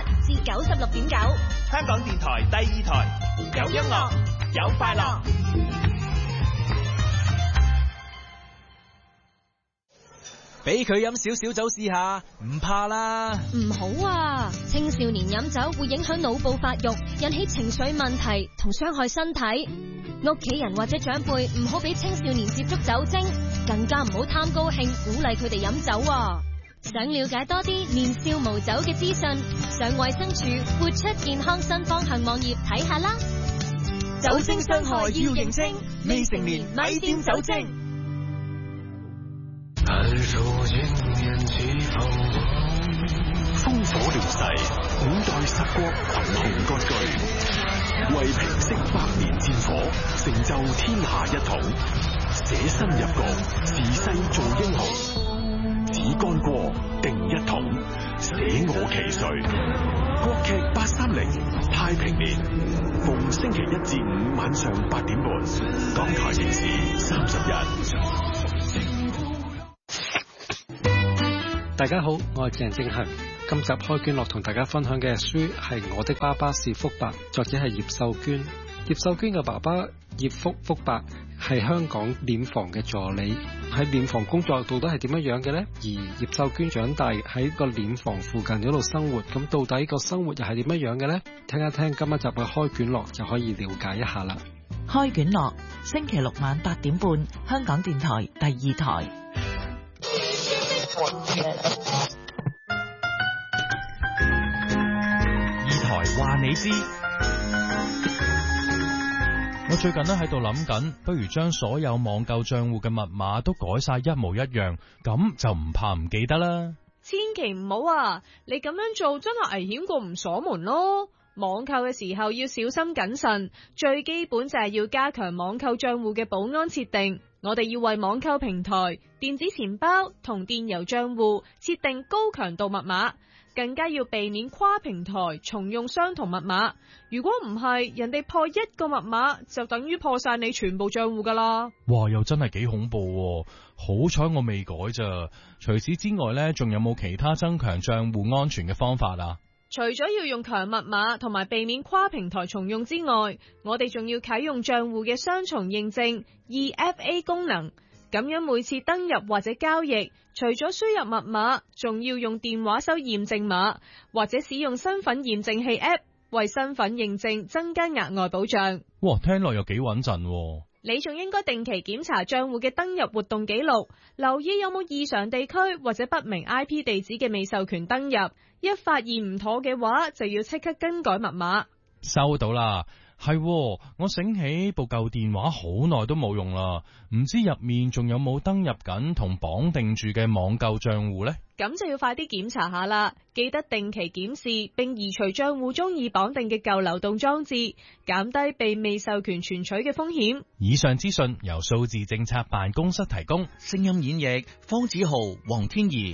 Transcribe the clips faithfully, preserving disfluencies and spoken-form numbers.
至九十六點九， 香港電台第二台，有音樂，有快樂。俾佢飲少少酒試下，唔怕啦。 唔好啊！青少年飲酒會影響腦部發育，引起情緒問題同傷害身體。屋企人或者長輩唔好俾青少年接觸酒精，更加唔好貪高興鼓勵佢哋飲酒啊！想了解多啲年少無酒嘅資訊，上衛生署活出健康新方向網頁睇下啦。 酒精傷害要認清，未成年咪掂酒精。 烽火亂世，五代十國群雄割據，為平息百年戰火，成就天下一統，捨身入局，自世做英雄，只干過定一統，捨我其誰。國劇八三零太平年，逢星期一至五晚上八點半，港台電視三十日。 大家好，我係鄭正恒。今集開卷樂同大家分享嘅書係《我的爸爸是福伯》，作者係葉秀娟。葉秀娟嘅爸爸葉福福伯係香港殮房嘅助理，喺殮房工作到底係點樣樣嘅呢？而葉秀娟長大喺個殮房附近嗰度生活，咁到底個生活又係點樣樣嘅呢？聽一聽今一集嘅開卷樂就可以了解一下啦。 開卷樂星期六晚八點半，香港電台第二台。 二台話你知，我最近咧喺度諗緊，不如將所有網購賬戶嘅密碼都改晒一模一樣，咁就唔怕唔記得啦。 千祈唔好啊！你咁樣做真係危險過唔鎖門咯。網購嘅時候要小心謹慎，最基本就係要加強網購賬戶嘅保安設定。我哋要為網購平台、電子錢包同電郵賬戶設定高強度密碼，更加要避免跨平台重用相同密碼。如果唔係，人哋破一個密碼就等於破晒你全部賬戶噶啦。 哇，又真係幾恐怖喎！好彩我未改咋。除此之外呢，仲有冇其他增強賬戶安全嘅方法啊？ 除咗要用強密碼同埋避免跨平台重用之外，我哋仲要啟用賬戶嘅雙重認證 E F A 功能。咁樣每次登入或者交易，除咗輸入密碼，仲要用電話收驗證碼，或者使用身份驗證器 App 為身份認證增加額外保障。 哇，聽落又幾穩陣喎。 你仲應該定期檢查賬戶嘅登入活動記錄，留意有冇異常地區或者不明 I P 地址嘅未授權登入。一發現唔妥嘅話，就要即刻更改密碼。 收到啦，係，我醒起部舊電話好耐都冇用啦，唔知入面仲有冇登入緊同綁定住嘅網購賬戶呢？ 咁就要快啲檢查下啦，記得定期檢視並移除賬戶中已綁定嘅舊流動裝置，減低被未授權存取嘅風險。 以上資訊由數字政策辦公室提供， 聲音演繹方子豪、黃天怡。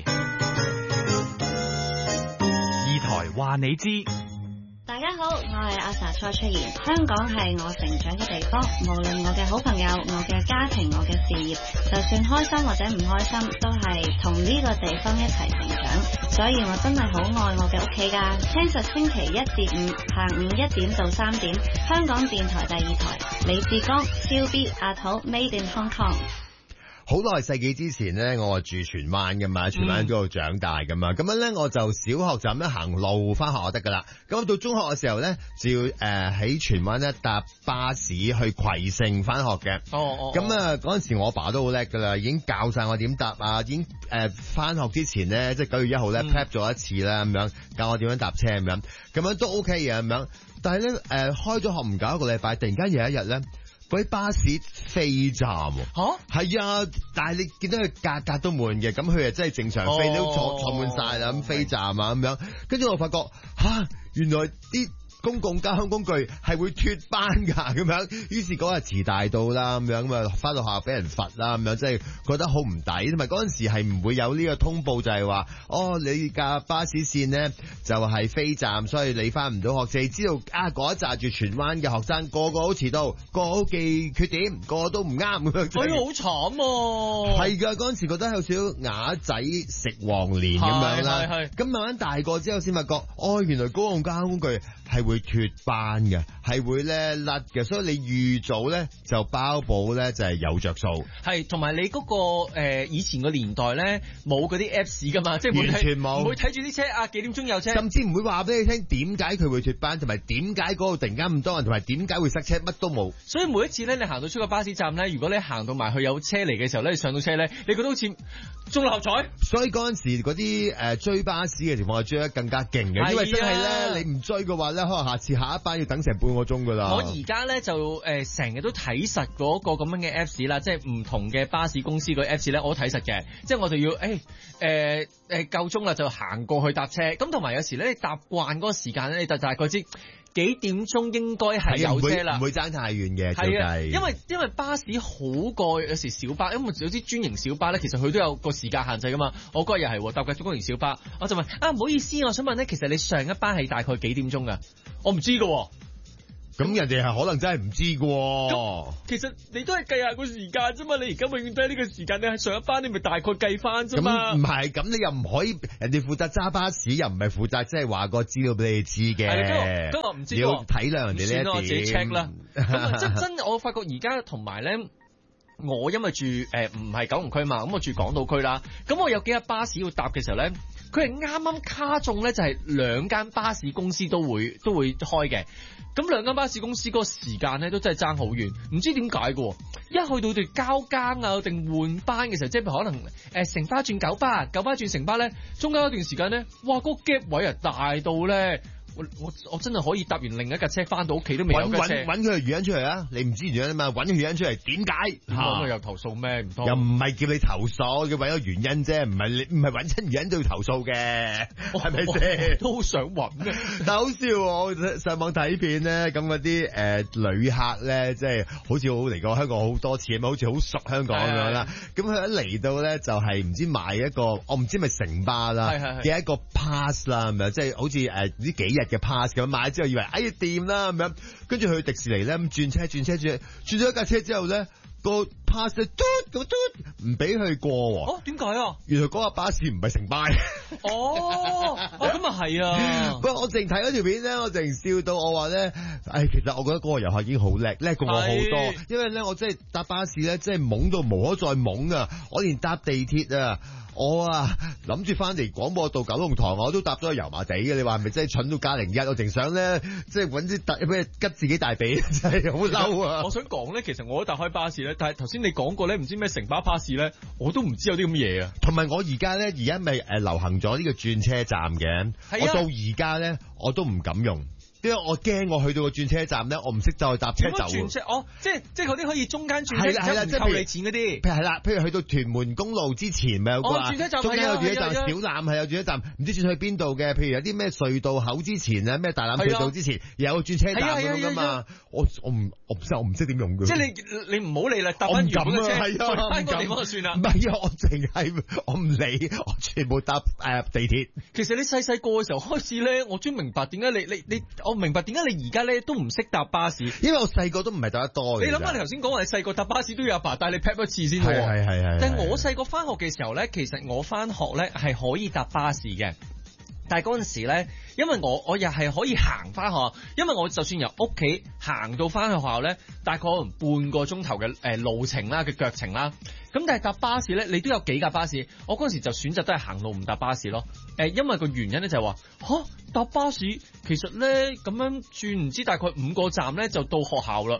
二台話你知。 大家好，我係阿 sa 蔡翠妍。香港係我成長嘅地方，無論我嘅好朋友、我嘅家庭、我嘅事業，就算開心或者唔開心，都係同呢個地方一齊成長。所以我真係好愛我嘅屋企噶。聽實星期一至五下午一點到三點，香港電台第二台，李志剛、超 B、阿土 Made in Hong Kong。 好耐世紀之前咧，我住荃灣噶嘛，荃灣嗰度長大噶嘛，咁、嗯、樣咧我就小學就咁樣行路翻學就得噶啦。咁到中學嘅時候咧，就要誒喺荃灣咧搭巴士去葵盛翻學嘅。哦哦。咁啊嗰陣時我阿爸都好叻噶啦，已經教晒我點搭啊，已經誒翻學之前咧，即係九月一號咧 prep 咗一次啦，咁樣教我點樣搭車咁樣，咁樣都 OK 嘅咁樣。但係咧誒開咗學唔夠一個禮拜，突然間有一日咧，嗰啲巴士飛站喎，嚇係啊！但係你見到佢格格都滿嘅，咁佢啊真係正常飛，都、哦、坐坐滿晒啦，咁飛站啊咁樣。跟住我發覺嚇、啊，原來啲公共交通工具係會脫班㗎咁樣。於是嗰日遲大到啦咁樣，咁啊翻到學校俾人罰啦咁樣，即係覺得好唔抵。同埋嗰陣時係唔會有呢個通報，就係話哦你架巴士線呢就係飛站，所以你翻唔到學。淨係知道啊嗰一紮住荃灣嘅學生個個都遲到，個個都記缺點，個個都唔啱咁樣。 哎呀好慘喎！ 係㗎，嗰陣時覺得有少少啞仔食黃連咁樣啦。咁慢慢大個之後先發覺，哦原來公共交通工具係會脫班嘅，係會咧甩嘅，所以你預早咧就包保咧就係有着數。 係，同埋你嗰、嗰個、呃、以前個年代咧冇嗰啲 Apps 噶嘛，即係完全冇， 唔會睇住啲車啊幾點鐘有車， 甚至唔會話俾你聽點解佢會脫班，同埋點解嗰度突然間咁多人，同埋點解會塞車，乜都冇。 所以每一次咧，你行到出個巴士站咧，如果你行到埋去有車嚟嘅時候咧，你上到車咧，你覺得好似中六合彩。 所以嗰陣時嗰啲誒追巴士嘅情況係追得更加勁嘅，因為真係咧你唔追嘅話咧，可能下次下一班要等成半個鐘噶啦。 我而家咧就誒成日都睇實嗰個咁樣嘅 Apps 啦，即係唔同嘅巴士公司個 Apps 咧，我都睇實嘅。即係我哋要誒誒誒夠鐘啦，就行過去搭車。咁同埋有時咧，你搭慣嗰個時間咧，你就大概知幾點鐘應該係有車啦， 唔會爭太遠嘅。 係啊，因為因為巴士好過有時小巴，因為有啲專營小巴咧，其實佢都有個時間限制噶嘛。我嗰日又係搭嘅公營小巴，我就問啊，唔好意思，我想問咧，其實你上一班係大概幾點鐘噶？我唔知噶。 咁人哋係可能真係唔知㗎。 其實你都係計下個時間啫嘛，你而家永遠都喺呢個時間，你喺上一班你咪大概計翻啫嘛。 咁唔係，咁你又唔可以，人哋負責揸巴士，又唔係負責即係話個資料俾你知嘅。 係，咁我唔知。 你要體諒人哋呢一點。 我自己 check 啦。咁真真，我發覺而家同埋咧，我因為住誒唔係九龍區嘛，咁我住港島區啦。咁我有幾日巴士要搭嘅時候咧，佢係啱啱卡中咧，就係兩間巴士公司都會都會開嘅。咁兩間巴士公司嗰個時間咧都真係爭好遠，唔知點解嘅。一去到對交更啊定換班嘅時候，即係可能誒城巴轉九巴，九巴轉城巴咧，中間一段時間咧，哇嗰、嗰個 gap 位啊大到咧。我我我真係可以搭完另一架車翻到屋企都未有架車。 揾佢嘅原因出嚟啊！你唔知原因啊嘛，揾佢原因出嚟，點解？ 講佢又投訴咩？唔通又唔係叫你投訴，叫揾個原因啫，唔係你唔係揾親原因都要投訴嘅，係咪先？ 都好想揾嘅， 但好笑喎！我上網睇片咧，咁嗰啲誒旅客咧，即係好似好嚟過香港好多次，咁好似好熟香港咁樣啦。咁佢一嚟到咧，就係唔知買一個，我唔知咪城巴啦嘅一個 pass 啦，係咪？即係好似誒呢幾日嘅 pass 咁買之後，以為哎呀掂啦咁樣，跟住去迪士尼咧咁轉車轉車轉轉咗一架車之後咧，個 pass 嘟咁嘟唔俾佢過喎。 哦，點解啊？ 原來嗰架巴士唔係城巴。 哦，哦咁啊係啊。 不過我淨睇嗰條片咧，我淨笑到我話咧，唉，其實我覺得嗰個遊客已經好叻，叻過我好多。因為咧，我真係搭巴士咧，真係懵到無可再懵啊！我連搭地鐵啊。我啊諗住翻嚟廣播道九龍塘，我都搭咗去油麻地嘅。你話係咪真係蠢到加零一？我淨想咧，即係搵啲大咩吉自己大髀，真係好嬲啊！ 我想講咧，其實我都搭開巴士咧，但係頭先你講過咧，唔知咩城巴巴士咧，我都唔知有啲咁嘅嘢啊。 同埋我而家咧，而家咪誒流行咗呢個轉車站嘅，啊、我到而家咧我都唔敢用。因為我驚我去到個轉車站咧，我唔識走去搭車走。 轉車哦，即係即係嗰啲可以中間轉車， 係啦係啦，即係扣你錢嗰啲。 譬如係啦，譬如去到屯門公路之前咪有個啊， 轉車站中間有轉車站，小欖係有轉車站，唔知轉去邊度嘅。譬如有啲咩隧道口之前啊，咩大欖隧道之前有個轉車站咁噶嘛。我我唔我唔識我唔識點用嘅。 即係你你唔好理啦，搭翻原本嘅車，翻個地方就算啦。 唔係啊，我淨係我唔理，我全部搭誒地鐵。 其實你細細個嘅時候開始咧，我終於明白點解你你你，我明白點解你而而家咧都唔識搭巴士， 因為我細個都唔係搭得多嘅。 你諗下，你頭先講話你細個搭巴士都要阿爸帶你 pep 一次先喎。 係係係。 但係我細個翻學嘅時候咧，其實我翻學咧係可以搭巴士嘅。但係嗰陣時咧，因為我我又係可以行翻學，因為我就算由屋企行到翻去學校咧，大概可能半個鐘頭嘅誒路程啦嘅腳程啦。咁但係搭巴士咧，你都有幾架巴士，我嗰陣時就選擇都係行路唔搭巴士咯。誒，因為個原因咧就係話吓搭巴士其實咧咁樣轉唔知大概五個站咧就到學校啦。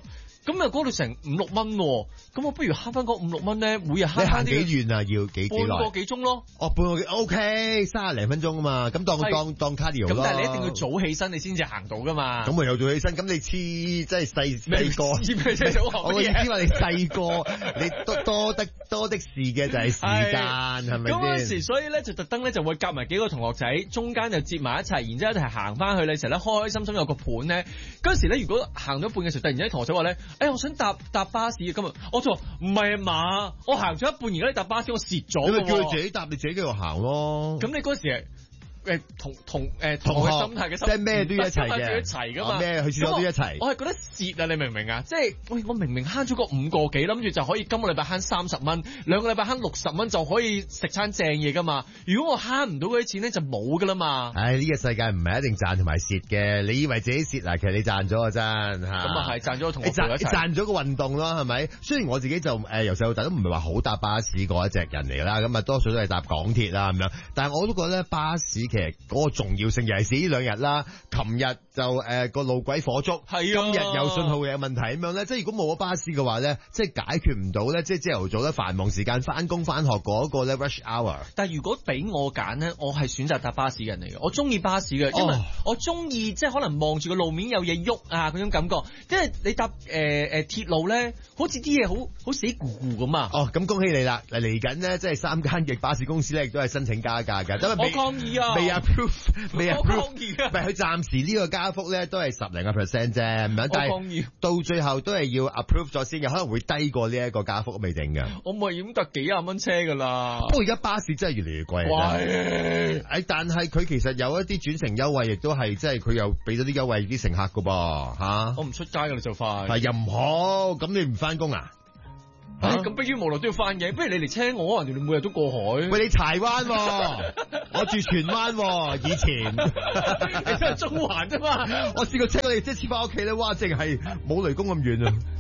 咁啊嗰度成五六蚊，咁我不如慳翻嗰五六蚊咧，每日慳翻啲。 你行幾遠啊？要幾幾耐？ 半個幾鐘咯。 哦，半個幾 OK，三十零分鐘啊嘛，咁當當當 cardio 咯。 咁但係你一定要早起身，你先至行到噶嘛。 咁咪又早起身，咁你黐即係細細個。我意思話你細個，你多多得多的事嘅就係時間，係咪先？ 嗰陣時，所以咧就特登咧就會夾埋幾個同學仔，中間就接埋一齊，然之後一齊行翻去咧，成日咧開開心心有個盤咧。嗰陣時咧，如果行咗一半嘅時候，突然之間同學仔話咧，哎，我想搭搭巴士啊！今日我就話唔係啊嘛，我行咗一半，而家你搭巴士，我蝕咗。 你咪叫佢自己搭，你自己繼續行咯。 咁你嗰時係。誒同同誒同學心態嘅心， 即係咩都一齊嘅， 一齊噶嘛？ 咩去廁所都一齊。 我係覺得蝕啊！你明唔明啊？即係喂，我明明慳咗個五個幾，諗住就可以今個禮拜慳三十蚊，兩個禮拜慳六十蚊就可以食餐正嘢噶嘛。如果我慳唔到嗰啲錢咧，就冇噶啦嘛。 唉，呢個世界唔係一定賺同埋蝕嘅。你以為自己蝕嗱，其實你賺咗啊真嚇。 咁啊係賺咗同我賺賺咗個運動咯，係咪？雖然我自己就誒由細到大都唔係話好搭巴士嗰一隻人嚟啦，咁啊多數都係搭港鐵啦咁樣。但係我都覺得巴士其實嗰個重要性，尤其是呢兩日啦，琴日就誒個、呃、路軌火燭， 係啊， 今日有信號嘅問題咁樣咧，即係如果冇咗巴士嘅話咧，即係解決唔到咧，即係朝頭早咧繁忙時間翻工翻學嗰個咧 rush hour。 但係如果俾我揀咧，我係選擇搭巴士嘅人嚟嘅，我中意巴士嘅，因為我中意即係可能望住個路面有嘢喐啊嗰種感覺，因為你搭誒誒鐵路咧，好似啲嘢好好死咕咕咁啊。 哦，咁恭喜你啦！嚟嚟緊咧，即係三間嘅巴士公司咧，亦都係申請加價㗎。 我抗議啊！ 未 approve。未啊？ 我抗議啊！ 唔係佢暫時呢個加幅咧都係十零個 percent 啫，咁樣，但係到最後都係要 approve 咗先嘅，可能會低過呢一個加幅都未定嘅。 我咪已經搭幾廿蚊車㗎啦。 不過而家巴士真係越嚟越貴啊！ 喂， 誒，但係佢其實有一啲轉乘優惠，亦都係即係佢又俾咗啲優惠啲乘客㗎噃嚇。 我唔出街㗎啦，就快。 係又唔好，咁你唔翻工啊？ 咁迫於無奈都要翻嘢，不如你嚟車我，人哋你每日都過海。 喂，你柴灣、啊，我住荃灣、啊，以前你都係中環啫嘛。 我試過車過你即係黐翻屋企咧，哇！淨係冇雷公咁遠啊！